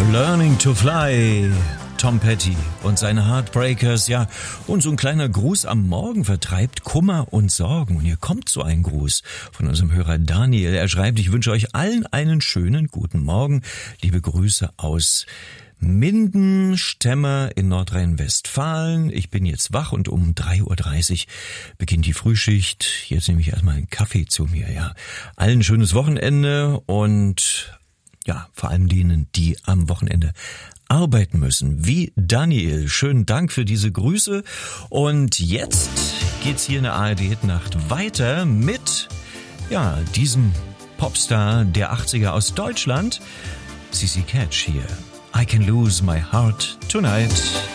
Learning to Fly, Tom Petty und seine Heartbreakers, ja. Und so ein kleiner Gruß am Morgen vertreibt Kummer und Sorgen. Und hier kommt so ein Gruß von unserem Hörer Daniel. Er schreibt, ich wünsche euch allen einen schönen guten Morgen. Liebe Grüße aus Minden-Stemmer in Nordrhein-Westfalen. Ich bin jetzt wach und um 3.30 Uhr beginnt die Frühschicht. Jetzt nehme ich erstmal einen Kaffee zu mir, ja. Allen ein schönes Wochenende und ja, vor allem denen, die am Wochenende arbeiten müssen, wie Daniel. Schönen Dank für diese Grüße. Und jetzt geht's hier in der ARD-Nacht weiter mit, ja, diesem Popstar der 80er aus Deutschland, CC Catch hier. I Can Lose My Heart Tonight.